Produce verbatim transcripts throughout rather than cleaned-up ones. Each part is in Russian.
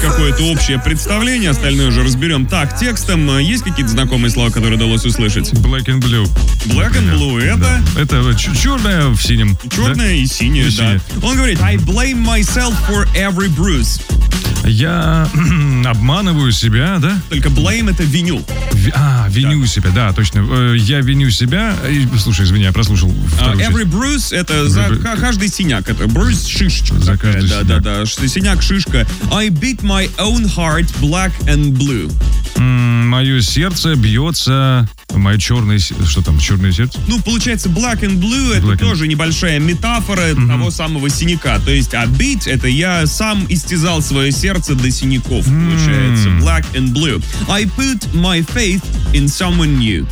какое-то общее представление, остальное уже разберем. Так, текстом есть какие-то знакомые слова, которые удалось услышать? Black and blue. Black and blue, это? Да. Это ч- черное в синем. Черное да? и синее, и да. Синее. Он говорит, I blame myself for every bruise. Я обманываю себя, да? Только blame — это виню. Ви- а, виню да. себя, да, точно. Я виню себя. Слушай, извини, я прослушал. Uh, every bruise — это за every... каждый синяк. Это bruise — шишечка. За такая, каждый да, синяк. Да, да, да. Синяк, шишка. I beat my own heart black and blue. М- мое сердце бьется... Мое черное... Что там, черное сердце? Ну, получается, black and blue — это black тоже and... небольшая метафора mm-hmm. того самого синяка. То есть, а beat — это я сам истязал свое сердце до синяков. Mm-hmm. Получается, black and blue. I put my faith in someone new.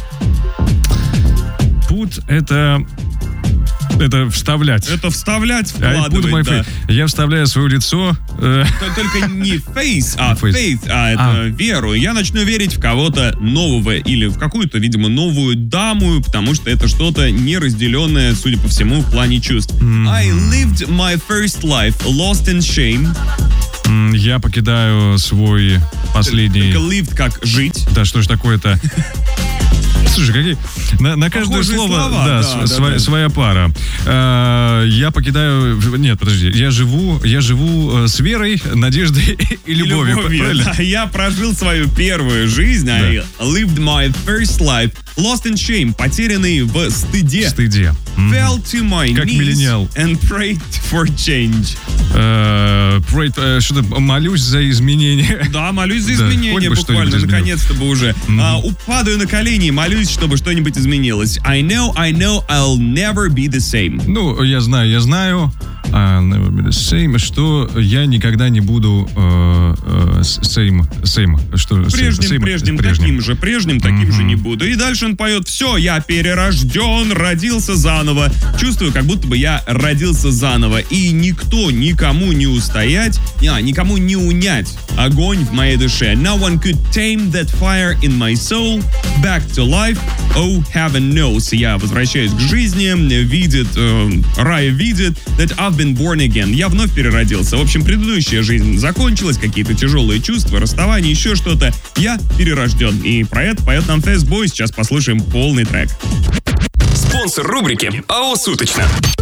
Put — это... Это вставлять. Это вставлять, вкладывать, да. Я вставляю свое лицо. Э... Только не face, а face, faith, а это а. веру. Я начну верить в кого-то нового или в какую-то, видимо, новую даму, потому что это что-то неразделенное, судя по всему, в плане чувств. Mm-hmm. I lived my first life lost in shame. Я покидаю свой последний... Только lived как жить. Да, что ж такое-то... Слушай, какие... На, на каждое Похожие слово слова, да, да, св- да, да. своя пара. Э, я покидаю... Нет, подожди. Я живу, я живу с верой, надеждой и любовью. любовью да. Я прожил свою первую жизнь. Да. I lived my first life lost in shame. Потерянный в стыде. Стыде. Fell to my как knees миллениал. And prayed for change. Uh, pray, uh, что-то молюсь за изменения. Да, молюсь за изменения да, буквально, наконец-то бы уже. Mm-hmm. Uh, упадаю на колени и молюсь, чтобы что-нибудь изменилось. I know, I know, I'll never be the same. Ну, я знаю, я знаю. I'll never be the same. Что я никогда не буду uh, uh, same, same. Что, прежним, same, прежним, прежним, таким же, прежним, таким mm-hmm. же не буду. И дальше он поет: все, я перерожден, родился заново. Чувствую, как будто бы я родился заново. И никто, никому не устоять, а, никому не унять огонь в моей душе. No one could tame that fire in my soul. Back to life, oh heaven knows. Я возвращаюсь к жизни, видит, э, рай видит, that I've been born again. Я вновь переродился. В общем, предыдущая жизнь закончилась, какие-то тяжелые чувства, расставание, еще что-то. Я перерожден. И про это поет нам Fastboy. Сейчас послушаем полный трек. Спонсор рубрики АО «Суточно».